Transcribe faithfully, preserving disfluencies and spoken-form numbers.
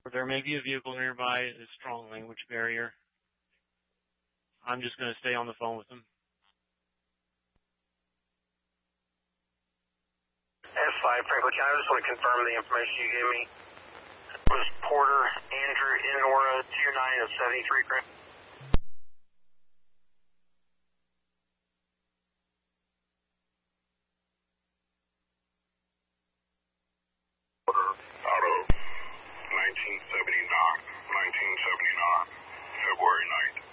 There may be a vehicle nearby, a strong language barrier. I'm just going to stay on the phone with them. S five, Franklin County, I just want to confirm the information you gave me. It was Porter Andrew Inora two nine of seventy-three, correct? Porter out of nineteen seventy-nine, nineteen seventy-nine, February ninth.